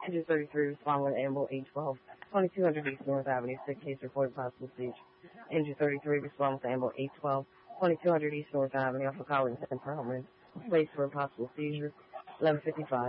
Engine 33, respond with Amble 812, 2200 East North Avenue, sick case reported possible seizure. Engine 33, respond with Amble 812, 2200 East North Avenue, off of Collington, Perlman, place for a possible seizure, 1155.